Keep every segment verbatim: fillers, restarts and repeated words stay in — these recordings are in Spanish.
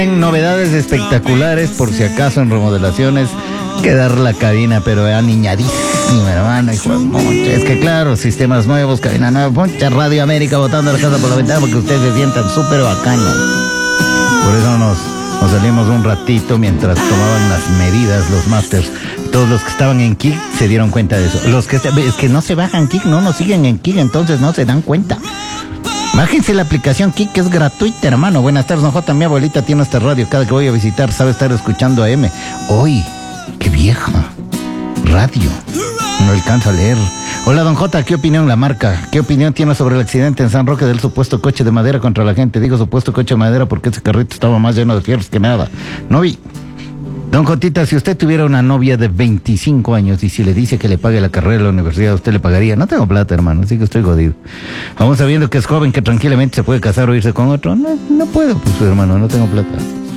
Novedades espectaculares, por si acaso en remodelaciones, quedar la cabina, pero aniñadísima, hermano. Hijo de moncha. Es que claro, sistemas nuevos, cabina nueva, mucha Radio América botando la casa por la ventana porque ustedes se sientan súper bacanos. Por eso nos, nos salimos un ratito mientras tomaban las medidas los masters. Todos los que estaban en Kik se dieron cuenta de eso. Los que es que no se bajan Kik, no nos siguen en Kik, entonces no se dan cuenta. Bájense la aplicación Kik, que es gratuita, hermano. Buenas tardes, don J. Mi abuelita tiene esta radio. Cada que voy a visitar sabe estar escuchando A M. Hoy, qué vieja radio. No alcanzo a leer. Hola, don J. ¿Qué opinión la marca? ¿Qué opinión tiene sobre el accidente en San Roque del supuesto coche de madera contra la gente? Digo supuesto coche de madera porque ese carrito estaba más lleno de fierros que nada. No vi. Don Jotita, si usted tuviera una novia de veinticinco años y si le dice que le pague la carrera de la universidad, ¿usted le pagaría? No tengo plata, hermano, así que estoy jodido. Aún sabiendo que es joven, que tranquilamente se puede casar o irse con otro, no, no puedo, pues, hermano, no tengo plata.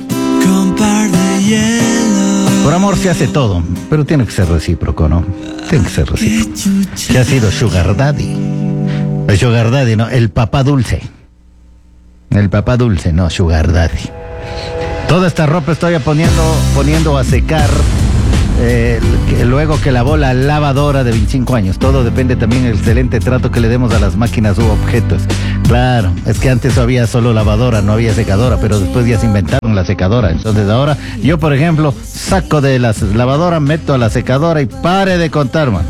Por amor se hace todo, pero tiene que ser recíproco, ¿no? Tiene que ser recíproco. ¿Qué ha sido Sugar Daddy? El Sugar Daddy, ¿no? El papá dulce. El papá dulce, no, Sugar Daddy. Toda esta ropa estoy poniendo, poniendo a secar eh, que, luego que lavó la lavadora de veinticinco años. Todo depende también del excelente trato que le demos a las máquinas u objetos. Claro, es que antes había solo lavadora, no había secadora, pero después ya se inventaron la secadora. Entonces ahora yo, por ejemplo, saco de la lavadora, meto a la secadora y pare de contar, man.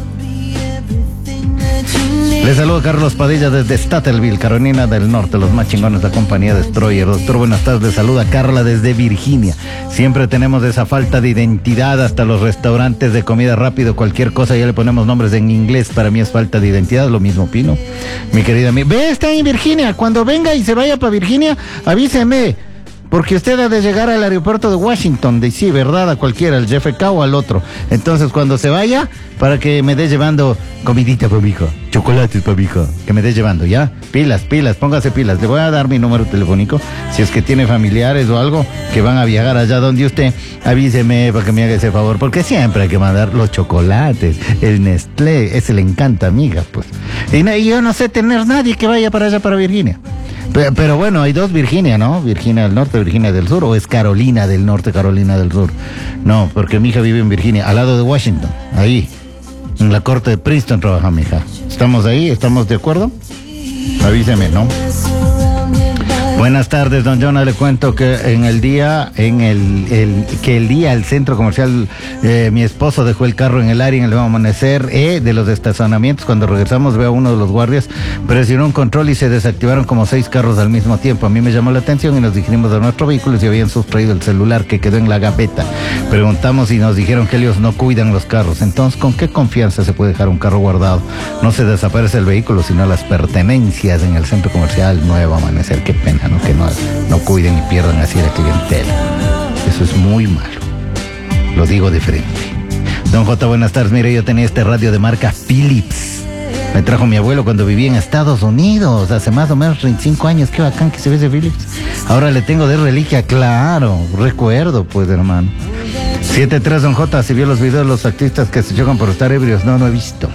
Les saludo Carlos Padilla desde Statelville, Carolina del Norte, los más chingones de la compañía Destroyer. Doctor, buenas tardes, les saluda Carla desde Virginia. Siempre tenemos esa falta de identidad, hasta los restaurantes de comida rápido, cualquier cosa ya le ponemos nombres en inglés. Para mí es falta de identidad, lo mismo opino. Mi querida amiga, ve, está en Virginia, cuando venga y se vaya para Virginia, avíseme. Porque usted ha de llegar al aeropuerto de Washington, D C, ¿verdad? A cualquiera, al J F K o al otro. Entonces, cuando se vaya, para que me dé llevando comidita para mi hijo, chocolates para mi hijo, que me dé llevando, ¿ya? Pilas, pilas, póngase pilas. Le voy a dar mi número telefónico. Si es que tiene familiares o algo que van a viajar allá donde usted, avíseme para que me haga ese favor. Porque siempre hay que mandar los chocolates, el Nestlé, ese le encanta, amiga, pues. Y, no, y yo no sé tener nadie que vaya para allá, para Virginia. Pero, pero bueno, hay dos Virginia, ¿no? Virginia del Norte, Virginia del Sur, o es Carolina del Norte, Carolina del Sur. No, porque mi hija vive en Virginia, al lado de Washington, ahí, en la corte de Princeton trabaja mi hija. ¿Estamos ahí? ¿Estamos de acuerdo? Avíseme, ¿no? Buenas tardes, don Jonah. Le cuento que en el día, en el, el que el día el centro comercial, eh, mi esposo dejó el carro en el área en el amanecer eh, de los estacionamientos. Cuando regresamos veo a uno de los guardias, presionó un control y se desactivaron como seis carros al mismo tiempo. A mí me llamó la atención y nos dirigimos a nuestro vehículo y se habían sustraído el celular que quedó en la gaveta. Preguntamos y nos dijeron que ellos no cuidan los carros. Entonces, ¿con qué confianza se puede dejar un carro guardado? No se desaparece el vehículo, sino las pertenencias en el centro comercial Nuevo Amanecer. Qué pena, ¿no? Que no, no cuiden y pierdan así la clientela. Eso es muy malo. Lo digo de frente. Don J, buenas tardes. Mire, yo tenía este radio de marca Philips. Me trajo mi abuelo cuando vivía en Estados Unidos, hace más o menos treinta y cinco años. Qué bacán que se ve ese Philips. Ahora le tengo de reliquia, claro. Recuerdo, pues, hermano. siete tres, don J, si vio los videos de los artistas que se chocan por estar ebrios. No, no he visto.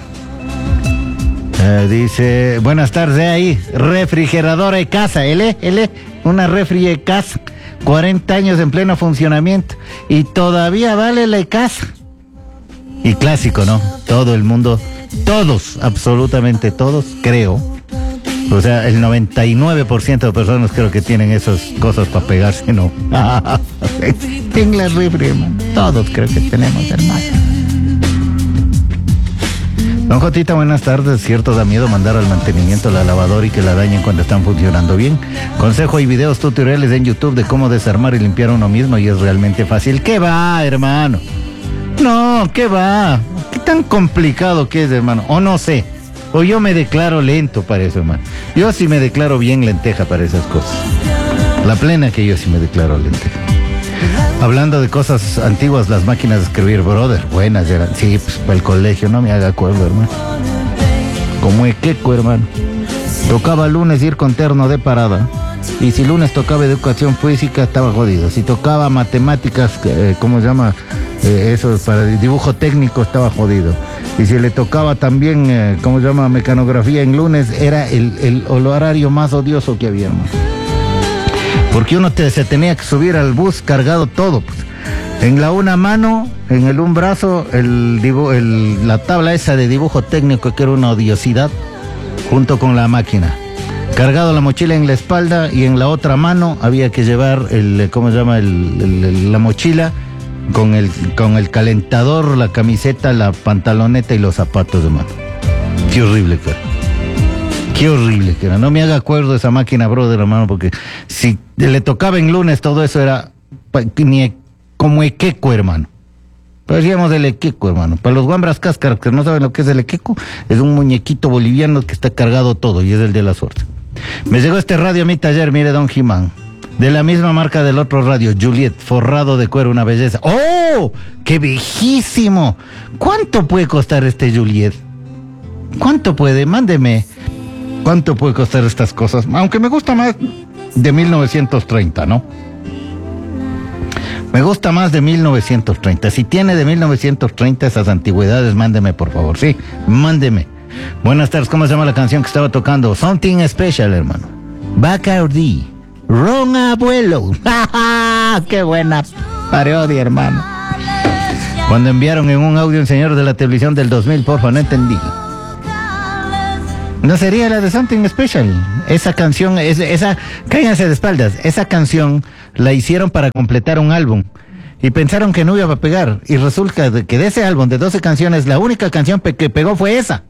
Uh, dice, buenas tardes, eh, ahí, refrigeradora de casa, L, L, una refri de casa, cuarenta años en pleno funcionamiento, y todavía vale la casa. Y clásico, ¿no? Todo el mundo, todos, absolutamente todos, creo, o sea, el noventa y nueve por ciento de personas creo que tienen esas cosas para pegarse, ¿no? En la refri, hermano, todos creo que tenemos, hermano. Don Jotita, buenas tardes. Cierto, da miedo mandar al mantenimiento la lavadora y que la dañen cuando están funcionando bien. Consejo y videos tutoriales en YouTube de cómo desarmar y limpiar uno mismo y es realmente fácil. ¿Qué va, hermano? No, ¿qué va? ¿Qué tan complicado que es, hermano? O no sé. O yo me declaro lento para eso, hermano. Yo sí me declaro bien lenteja para esas cosas. La plena que yo sí me declaro lenteja. Hablando de cosas antiguas, las máquinas de escribir, brother, buenas eran. Sí, pues para el colegio, no me haga acuerdo, hermano. Como equeco, hermano. Tocaba lunes ir con terno de parada. Y si lunes tocaba educación física, estaba jodido. Si tocaba matemáticas, eh, ¿cómo se llama? Eh, eso, para el dibujo técnico, estaba jodido. Y si le tocaba también, eh, ¿cómo se llama? Mecanografía en lunes, era el, el, el horario más odioso que había, hermano. porque uno te, se tenía que subir al bus cargado todo, pues. En la una mano, en el un brazo, el, dibu el la tabla esa de dibujo técnico, que era una odiosidad, junto con la máquina. Cargado la mochila en la espalda, y en la otra mano había que llevar el, ¿cómo se llama? El, el, el, la mochila con el, con el calentador, la camiseta, la pantaloneta y los zapatos de mano. Qué horrible que era. Qué horrible que era. No me haga acuerdo esa máquina, brother, hermano, porque si le tocaba en lunes, todo eso era ni como equeco, hermano. Parecíamos del equeco, hermano. Para los guambras cáscaras que no saben lo que es el equeco, es un muñequito boliviano que está cargado todo y es el de la suerte. Me llegó este radio a mi taller, mire, don Jimán, de la misma marca del otro radio, Juliet, forrado de cuero, una belleza. ¡Oh! ¡Qué bellísimo! ¿Cuánto puede costar este Juliet? ¿Cuánto puede? Mándeme. ¿Cuánto puede costar estas cosas? Aunque me gusta más de mil novecientos treinta, ¿no? Me gusta más de mil novecientos treinta. Si tiene de mil novecientos treinta esas antigüedades, mándeme, por favor. Sí, mándeme. Buenas tardes, ¿cómo se llama la canción que estaba tocando? Something Special, hermano. Bacardi. Ron Abuelo. ¡Qué buena parodia, hermano! Cuando enviaron en un audio un señor de la televisión del dos mil, porfa, no entendí. No sería la de Something Special. Esa canción, es, esa, cállense de espaldas, esa canción la hicieron para completar un álbum y pensaron que no iba a pegar, y resulta que de ese álbum de doce canciones, la única canción pe que pegó fue esa.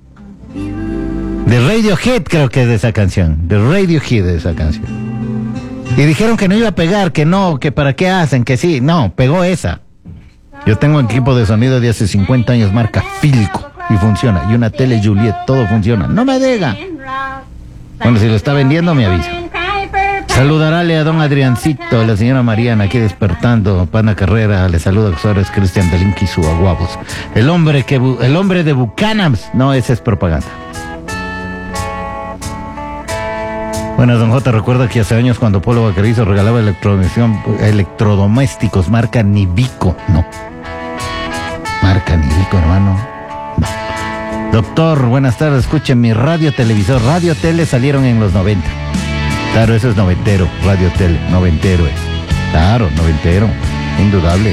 De Radiohead, creo que es de esa canción, de Radiohead de esa canción. Y dijeron que no iba a pegar, que no, que para qué hacen, que sí, no, pegó esa. Yo tengo un equipo de sonido de hace cincuenta años, marca Philco, y funciona, y una tele Juliet, todo funciona. No me diga. Bueno, si lo está vendiendo, me avisa. Saludarale a don Adriancito, a la señora Mariana, aquí despertando, Pana Carrera, le saluda a Suárez Cristian del Inquisu Aguabos. El hombre que el hombre de Buchanan's, no, esa es propaganda. Bueno, don J, recuerda que hace años cuando Polo Vaquerizo regalaba electrodomésticos marca Nibico, no. Marca Nibico, hermano. No. Doctor, buenas tardes, escuchen mi radio televisor, radio tele salieron en los noventa. Claro, eso es noventero, radio tele, noventero es. Claro, noventero, indudable.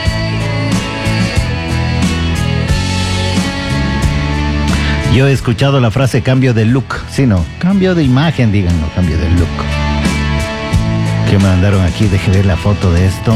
Yo he escuchado la frase cambio de look, sí, no, cambio de imagen, díganlo, cambio de look. ¿Qué me mandaron aquí? Deje ver la foto de esto.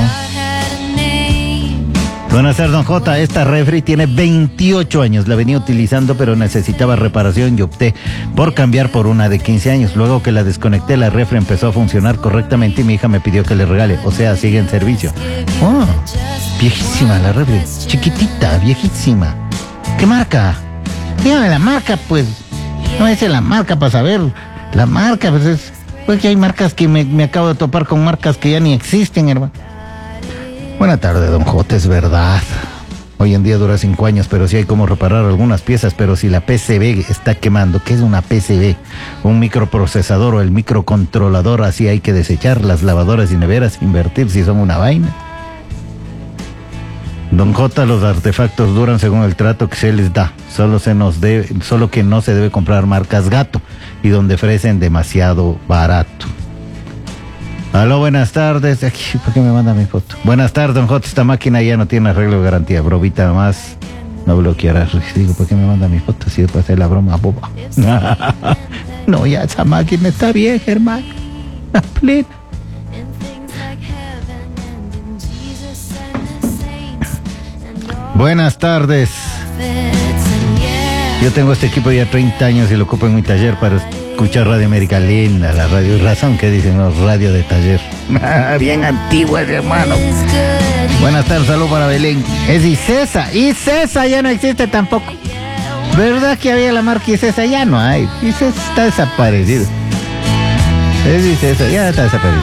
Buenas tardes, don J. Esta refri tiene veintiocho años. La venía utilizando, pero necesitaba reparación y opté por cambiar por una de quince años. Luego que la desconecté, la refri empezó a funcionar correctamente y mi hija me pidió que le regale. O sea, sigue en servicio. Oh, viejísima la refri. Chiquitita, viejísima. ¿Qué marca? Dígame la marca, pues. No es la marca para saber. La marca, pues es... Pues que hay marcas que me, me acabo de topar con marcas que ya ni existen, hermano. Buena tarde, don J, es verdad. Hoy en día dura cinco años, pero sí hay como reparar algunas piezas, pero si la P C B está quemando, ¿qué es una P C B? Un microprocesador o el microcontrolador, así hay que desechar las lavadoras y neveras, invertir si son una vaina. Don J, los artefactos duran según el trato que se les da, solo se nos debe, solo que no se debe comprar marcas gato y donde ofrecen demasiado barato. Aló, buenas tardes. Aquí, ¿por qué me manda mi foto? Buenas tardes, don J. Esta máquina ya no tiene arreglo de garantía. Bromita más. No bloqueará. Digo, ¿por qué me manda mi foto? Si después hacer la broma, boba. No, ya esa máquina está bien, hermano. La plena. Buenas tardes. Yo tengo este equipo ya treinta años y lo ocupo en mi taller para escuchar Radio América linda, la radio razón que dicen los radio de taller. Bien antiguas, hermano. Buenas tardes, saludos para Belén. Es Icesa, Icesa ya no existe tampoco. ¿Verdad que había la marca Icesa? Ya no hay. Icesa está desaparecido. Es Icesa, ya está desaparecido.